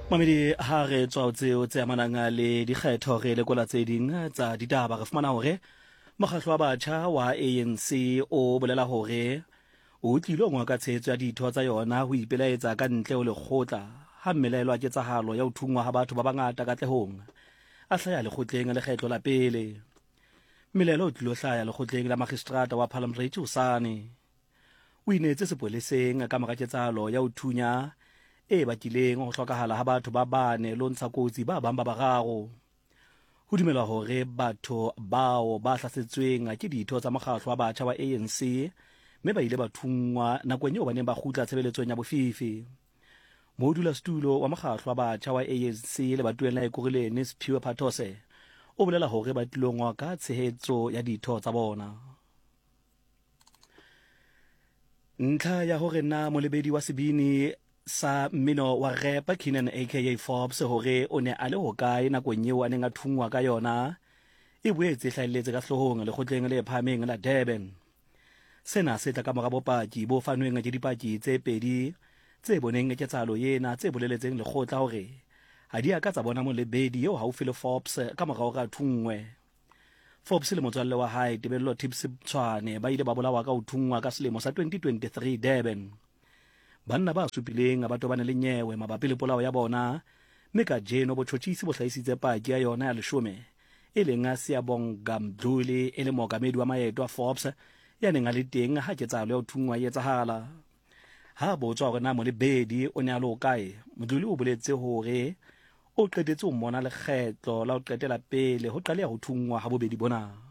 Mamedi ha re tswa tseo tse amanang le dikgetho re lekola tse ding tsa ditaba re fumana hore mokgatlo wa batjha wa ANC o bolela hore o tlilo ngwa ka tshetso ya ditho tsa yona ho ipelaetsa ka ntle ho lekgotla ha mmelaelwa ketsahalo ya ho thungwa ha batho ba bangata katlehong a hlaya lekgotleng le kgetlo la pele. Melelo o tlilo hlaya lekgotleng la magistrata wa Palmrate hosane o inetse sepoleseng ka mora ketsahalo ya ho thunya e batlileng ho hlokahala ha batho ba bane lo ntsha kotsi ba bang ba bararo. Ho dumelwa hore batho bao ba hlasetsweng ke ditho tsa mokgatlo wa batjha wa ANC mme ba ile ba thungwa nakong eo ba neng ba kgutla tshebeletsong ya bofifi. Modulasetulo wa mokgatlo wa batjha wa ANC lebatoweng la Ekurhuleni Siphiwe Phathose o bolela hore ba tlilongwa ka tshehetso ya ditho tsa bona. Ntlha ya hore na molebedi wa sebini sa mmino wa rap Keenan aka Forbes hore o ne a le hokae nakong eo a neng a thungwa ka yona e boetse hlahelletse ka hlohong lekgotleng le phahameng la Durban. Sena se tla ka mora bopaki bo fanweng ke dipaki tse pedi tse boneng ketsahalo yena tse boleletseng lekgotla hore ha di aka tsa bona molebedi eo haufi le Forbes ka mora hore a thungwe. Forbes le motswalle wa hae Tebello Tips Tshwane ba ile ba bolawa ka ho thungwa ka selemo sa 2023 Durban. Banna ba supileng ba tobane le nyewe mabapi le polao ya bona mme ka jeno botjhotjhisi bo hlahisitse paki ya yona ya 10 e leng a Siyabonga Mdluli e le mookamedi wa maeto a Forbes ya neng a le teng ha ketsahalo ya ho thungwa e etsahala. Ha botswa hore na molebedi o ne a le hokae, Mdluli o boletse hore o qetetse ho mmona lekgetlo la ho qetela pele ho qaleha ho thungwa ha bobedi bona.